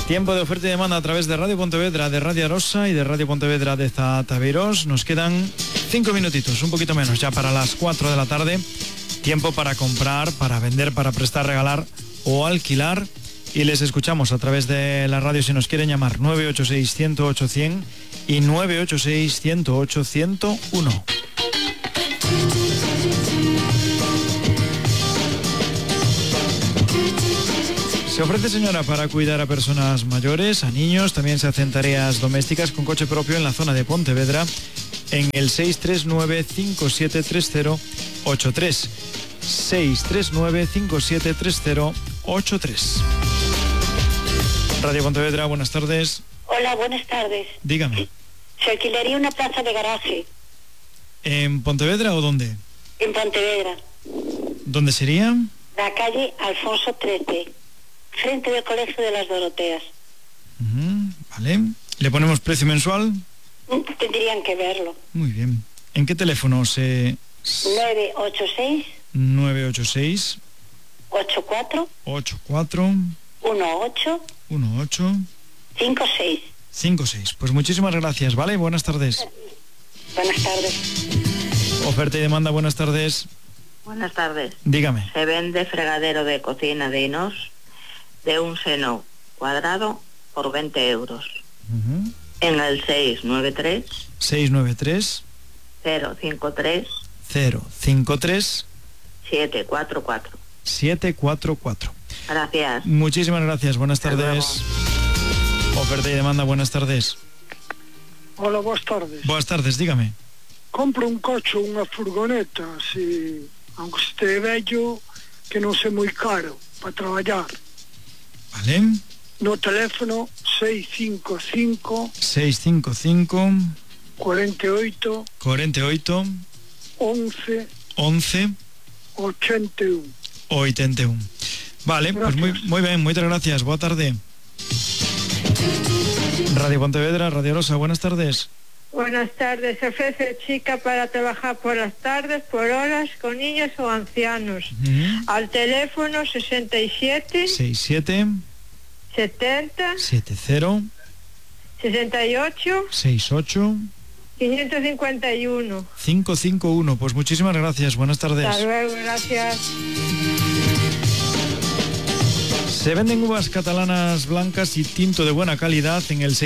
Tiempo de oferta y demanda a través de Radio Pontevedra, de Radio Arosa y de Radio Pontevedra de Zataviros. Nos quedan 5 minutitos, un poquito menos, ya para las 4 de la tarde. Tiempo para comprar, para vender, para prestar, regalar o alquilar. Y les escuchamos a través de la radio si nos quieren llamar 986-108-100 y 986-108-101. Se ofrece, señora, para cuidar a personas mayores, a niños. También se hacen tareas domésticas con coche propio en la zona de Pontevedra en el 639-573083. 639-573083. Radio Pontevedra, buenas tardes. Hola, buenas tardes. Dígame. Se alquilaría una plaza de garaje. ¿En Pontevedra o dónde? En Pontevedra. ¿Dónde sería? La calle Alfonso 13, frente del Colegio de las Doroteas. Vale. ¿Le ponemos precio mensual? Tendrían que verlo. Muy bien. ¿En qué teléfono se...? 986 84 18 56. Pues muchísimas gracias, ¿vale? Buenas tardes. Buenas tardes. Oferta y demanda, buenas tardes. Buenas tardes. Dígame. Se vende fregadero de cocina de inox de un seno cuadrado por 20 euros. En el 693 053 744. Gracias. Muchísimas gracias, buenas tardes. Oferta y demanda, buenas tardes. Hola, boas tardes. Buenas tardes, dígame. Compro un coche, unha furgoneta, así, aunque este vello, que non sei moi caro, para traballar. Vale. No teléfono 655 48 11 81. Vale, gracias. Pues muy bien, muchas gracias. Buena tarde. Radio Pontevedra, Radio Rosa, buenas tardes. Buenas tardes. Se ofrece chica para trabajar por las tardes, por horas, con niños o ancianos. Al teléfono 67 70 68 551. Pues muchísimas gracias, buenas tardes. Hasta luego, gracias. Se venden uvas catalanas blancas y tinto de buena calidad en el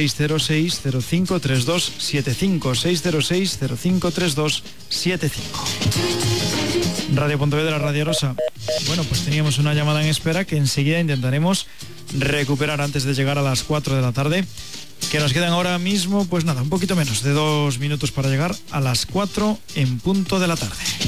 606-053275. 606-053275. Radio Pontevedra, Radio Rosa. Bueno, pues teníamos una llamada en espera que enseguida intentaremos recuperar antes de llegar a las 4 de la tarde. Que nos quedan ahora mismo, pues nada, un poquito menos de 2 minutos para llegar a las 4 en punto de la tarde.